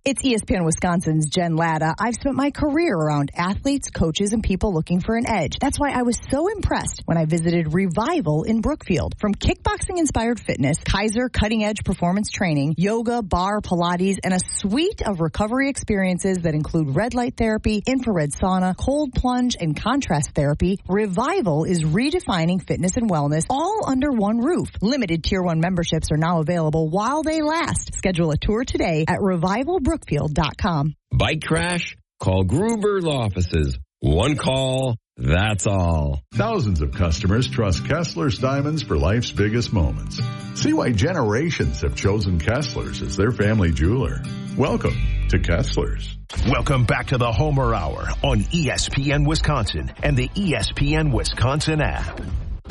It's ESPN Wisconsin's Jen Latta. I've spent my career around athletes, coaches, and people looking for an edge. That's why I was so impressed when I visited Revival in Brookfield. From kickboxing-inspired fitness, Kaiser cutting-edge performance training, yoga, bar, Pilates, and a suite of recovery experiences that include red light therapy, infrared sauna, cold plunge, and contrast therapy, Revival is redefining fitness and wellness all under one roof. Limited Tier 1 memberships are now available while they last. Schedule a tour today at revivalbrookfield.com. Bike crash? Call Gruber's offices. One call, that's all. Thousands of customers trust Kessler's Diamonds for life's biggest moments. See why generations have chosen Kessler's as their family jeweler. Welcome to Kessler's. Welcome back to the Homer Hour on ESPN Wisconsin and the ESPN Wisconsin app.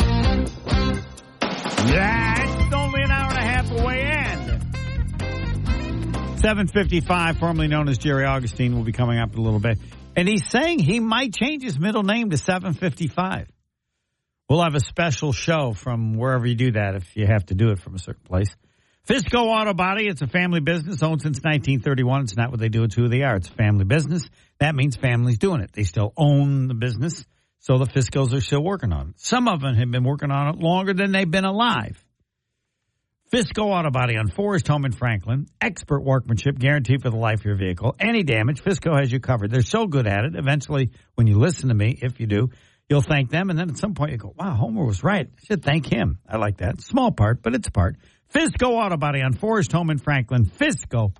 That's only an hour and a half away, and 7:55, formerly known as Jerry Augustine, will be coming up in a little bit. And he's saying he might change his middle name to 755. We'll have a special show from wherever you do that if you have to do it from a certain place. Fisco Auto Body, it's a family business owned since 1931. It's not what they do, it's who they are. It's a family business. That means families doing it. They still own the business, so the Fiscos are still working on it. Some of them have been working on it longer than they've been alive. Fisco Auto Body on Forest Home in Franklin. Expert workmanship guaranteed for the life of your vehicle. Any damage, Fisco has you covered. They're so good at it. Eventually, when you listen to me, if you do, you'll thank them. And then at some point you go, wow, Homer was right. I should thank him. I like that. Small part, but it's a part. Fisco Auto Body on Forest Home in Franklin. Fisco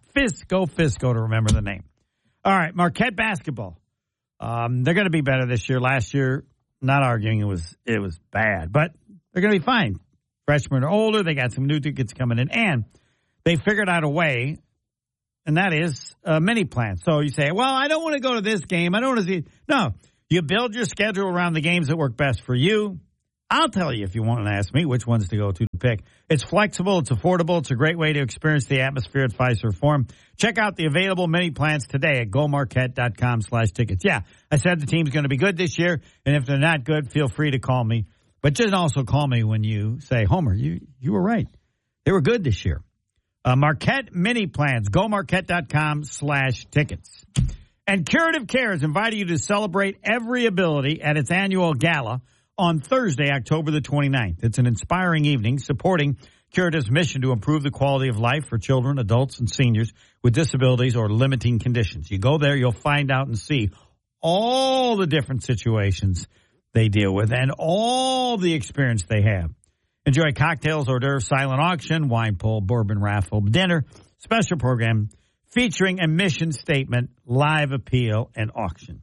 to remember the name. All right, Marquette basketball. They're going to be better this year. Last year, not arguing, it was bad. But they're going to be fine. Freshmen are older. They got some new tickets coming in. And they figured out a way, and that is a mini plan. So you say, well, I don't want to go to this game. I don't want to see. No, you build your schedule around the games that work best for you. I'll tell you if you want to ask me which ones to go to pick. It's flexible. It's affordable. It's a great way to experience the atmosphere at Fiserv Forum. Check out the available mini plans today at gomarquette.com/tickets. Yeah, I said the team's going to be good this year, and if they're not good, feel free to call me. But just also call me when you say, Homer, you were right. They were good this year. Marquette mini plans, gomarquette.com/tickets. And Curative Care is inviting you to celebrate every ability at its annual gala on Thursday, October the 29th. It's an inspiring evening supporting Curative's mission to improve the quality of life for children, adults, and seniors with disabilities or limiting conditions. You go there, you'll find out and see all the different situations they deal with and all the experience they have. Enjoy cocktails, hors d'oeuvres, silent auction, wine pull, bourbon raffle, dinner, special program featuring a mission statement, live appeal, and auction.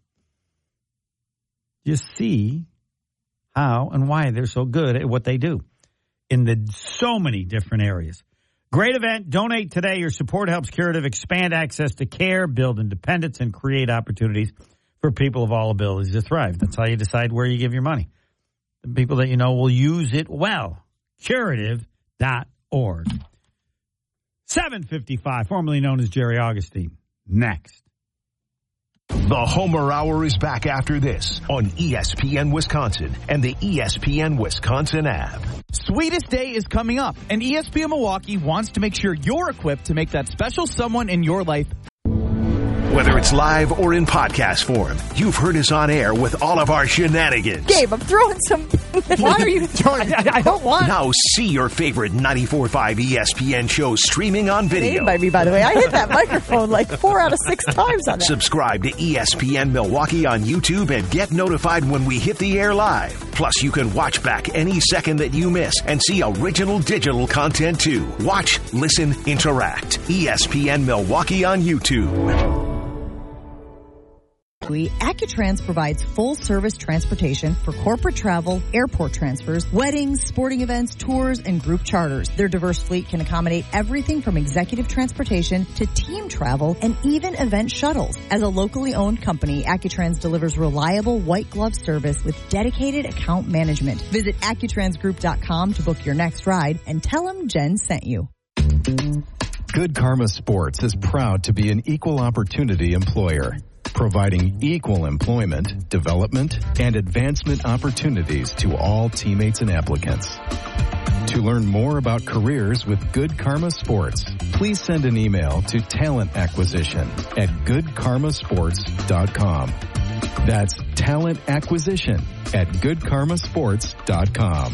You see how and why they're so good at what they do in so many different areas. Great event. Donate today. Your support helps Curative expand access to care, build independence, and create opportunities for people of all abilities to thrive. That's how you decide where you give your money. The people that you know will use it well. Curative.org. 7:55, formerly known as Jerry Augustine. Next. The Homer Hour is back after this on ESPN Wisconsin and the ESPN Wisconsin app. Sweetest Day is coming up, and ESPN Milwaukee wants to make sure you're equipped to make that special someone in your life. Whether it's live or in podcast form, you've heard us on air with all of our shenanigans. Gabe, I'm throwing some... Why are you throwing... I don't want... Now see your favorite 94.5 ESPN shows streaming on video. By me, by the way. I hit that microphone like 4 out of 6 times on that. Subscribe to ESPN Milwaukee on YouTube and get notified when we hit the air live. Plus, you can watch back any second that you miss and see original digital content too. Watch, listen, interact. ESPN Milwaukee on YouTube. Accutrans provides full-service transportation for corporate travel, airport transfers, weddings, sporting events, tours, and group charters. Their diverse fleet can accommodate everything from executive transportation to team travel and even event shuttles. As a locally owned company, Accutrans delivers reliable white-glove service with dedicated account management. Visit AccuTransGroup.com to book your next ride and tell them Jen sent you. Good Karma Sports is proud to be an equal opportunity employer, providing equal employment, development, and advancement opportunities to all teammates and applicants. To learn more about careers with Good Karma Sports, please send an email to talentacquisition@goodkarmasports.com. That's talentacquisition@goodkarmasports.com.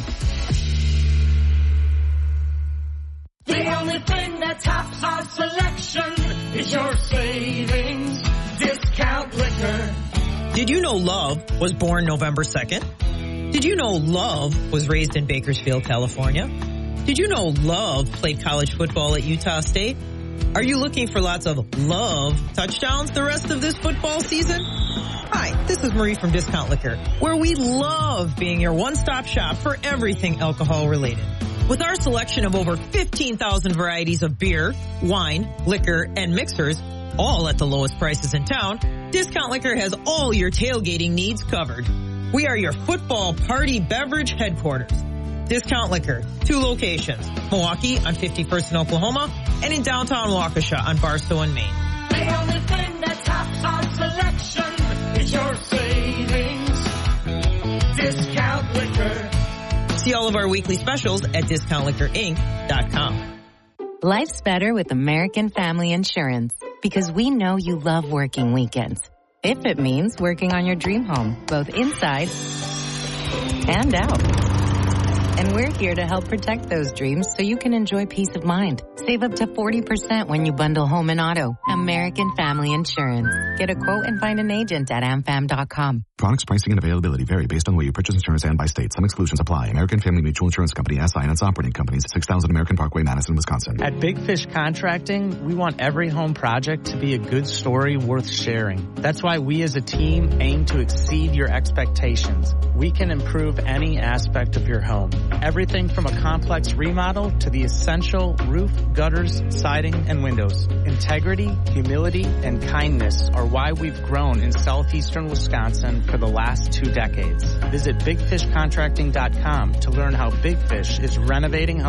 The only thing that tops our selection is your savings discount liquor. Did you know Love was born November 2nd? Did you know Love was raised in Bakersfield, California? Did you know Love played college football at Utah State? Are you looking for lots of Love touchdowns the rest of this football season? Hi, this is Marie from Discount Liquor, where we love being your one-stop shop for everything alcohol related. With our selection of over 15,000 varieties of beer, wine, liquor, and mixers, all at the lowest prices in town, Discount Liquor has all your tailgating needs covered. We are your football party beverage headquarters. Discount Liquor, 2 locations, Milwaukee on 51st in Oklahoma and in downtown Waukesha on Barstow and Maine. The only thing that tops our selection is your savings discount liquor. See all of our weekly specials at DiscountLiquorInc.com. Life's better with American Family Insurance because we know you love working weekends. If it means working on your dream home, both inside and out. And we're here to help protect those dreams so you can enjoy peace of mind. Save up to 40% when you bundle home and auto. American Family Insurance. Get a quote and find an agent at amfam.com. Products, pricing, and availability vary based on where you purchase insurance and by state. Some exclusions apply. American Family Mutual Insurance Company, SI, and its operating companies, 6000 American Parkway, Madison, Wisconsin. At Big Fish Contracting, we want every home project to be a good story worth sharing. That's why we as a team aim to exceed your expectations. We can improve any aspect of your home. Everything from a complex remodel to the essential roof, gutters, siding, and windows. Integrity, humility, and kindness are why we've grown in southeastern Wisconsin for the last 2 decades. Visit BigFishContracting.com to learn how Big Fish is renovating homes